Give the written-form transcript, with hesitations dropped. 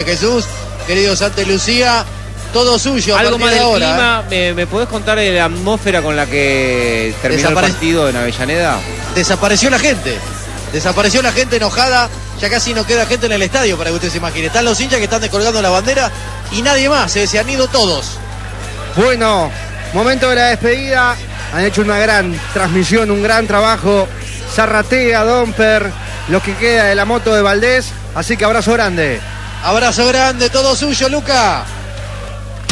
Jesús, querido Santa Lucía, todo suyo. Algo más del ahora, clima, ¿me podés contar de la atmósfera con la que terminó el partido en Avellaneda? Desapareció la gente enojada, ya casi no queda gente en el estadio para que usted se imagine. Están los hinchas que están descolgando la bandera y nadie más, se han ido todos. Bueno, momento de la despedida, han hecho una gran transmisión, un gran trabajo, Zarratea, Domper, lo que queda de la moto de Valdés, así que abrazo grande. Abrazo grande, todo suyo, Luca.